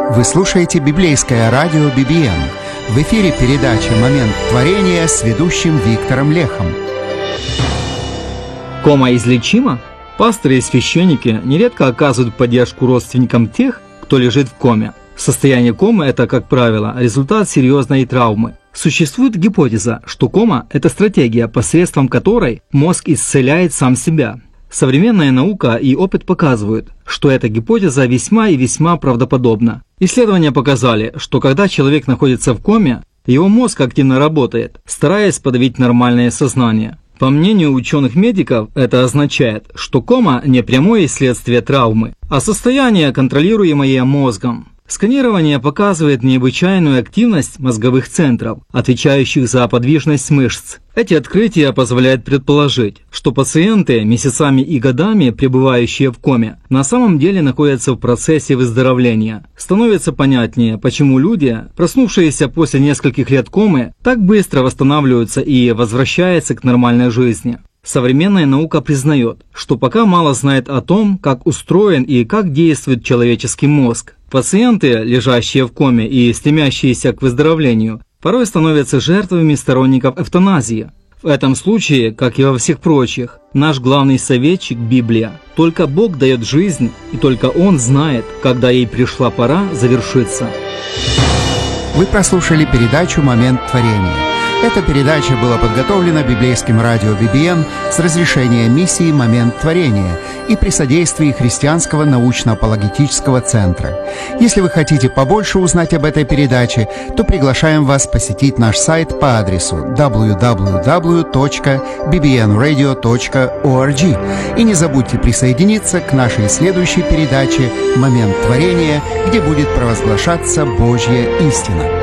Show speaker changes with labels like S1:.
S1: Вы слушаете библейское радио BBN. В эфире передача «Момент творения» с ведущим Виктором Лехом.
S2: Кома излечима? Пасторы и священники нередко оказывают поддержку родственникам тех, кто лежит в коме. Состояние комы – это, как правило, результат серьезной травмы. Существует гипотеза, что кома – это стратегия, посредством которой мозг исцеляет сам себя. Современная наука и опыт показывают, что эта гипотеза весьма и весьма правдоподобна. Исследования показали, что когда человек находится в коме, его мозг активно работает, стараясь подавить нормальное сознание. По мнению ученых-медиков, это означает, что кома не прямое следствие травмы, а состояние, контролируемое мозгом. Сканирование показывает необычайную активность мозговых центров, отвечающих за подвижность мышц. Эти открытия позволяют предположить, что пациенты, месяцами и годами пребывающие в коме, на самом деле находятся в процессе выздоровления. Становится понятнее, почему люди, проснувшиеся после нескольких лет комы, так быстро восстанавливаются и возвращаются к нормальной жизни. Современная наука признает, что пока мало знает о том, как устроен и как действует человеческий мозг. Пациенты, лежащие в коме и стремящиеся к выздоровлению, порой становятся жертвами сторонников эвтаназии. В этом случае, как и во всех прочих, наш главный советчик – Библия. Только Бог дает жизнь, и только Он знает, когда ей пришла пора завершиться.
S1: Вы прослушали передачу «Момент творения». Эта передача была подготовлена библейским радио BBN с разрешения миссии «Момент творения» и при содействии Христианского научно-апологетического центра. Если вы хотите побольше узнать об этой передаче, то приглашаем вас посетить наш сайт по адресу www.bbnradio.org. И не забудьте присоединиться к нашей следующей передаче «Момент творения», где будет провозглашаться Божья истина.